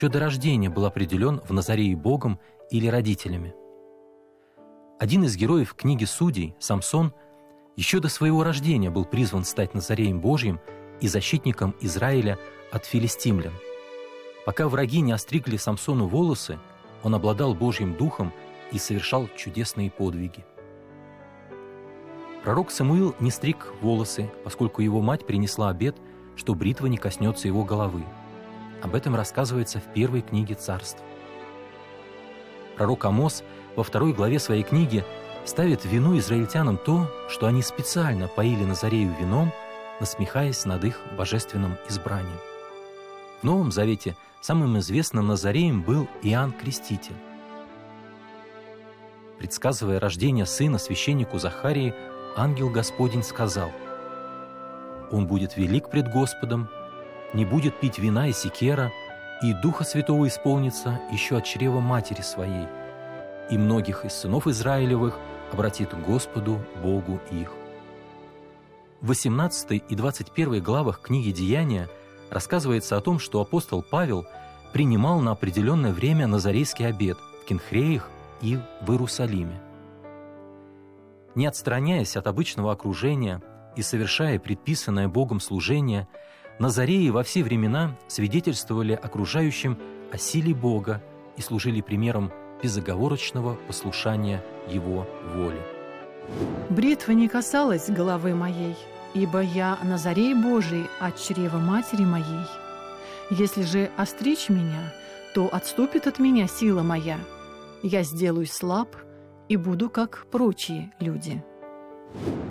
до рождения был определен в Назарее Богом или родителями. Один из героев книги Судей, Самсон, еще до своего рождения был призван стать Назареем Божьим и защитником Израиля от филистимлян. Пока враги не остригли Самсону волосы, он обладал Божьим духом и совершал чудесные подвиги. Пророк Самуил не стриг волосы, поскольку его мать принесла обет, что бритва не коснется его головы. Об этом рассказывается в первой книге Царств. Пророк Амос во 2 главе своей книги ставит в вину израильтянам то, что они специально поили Назарею вином, насмехаясь над их божественным избранием. В Новом Завете самым известным Назареем был Иоанн Креститель. Предсказывая рождение сына священнику Захарии, ангел Господень сказал: «Он будет велик пред Господом, не будет пить вина и секера, и Духа Святого исполнится еще от чрева матери своей, и многих из сынов Израилевых обратит к Господу Богу их». В 18 и 21 главах книги «Деяния» рассказывается о том, что апостол Павел принимал на определенное время назарейский обет в Кенхреях и в Иерусалиме. Не отстраняясь от обычного окружения и совершая предписанное Богом служение, назареи во все времена свидетельствовали окружающим о силе Бога и служили примером безоговорочного послушания Его воле. «Бритва не касалась головы моей, ибо я Назарей Божий от чрева матери моей. Если же остричь меня, то отступит от меня сила моя. Я сделаюсь слаб и буду как прочие люди».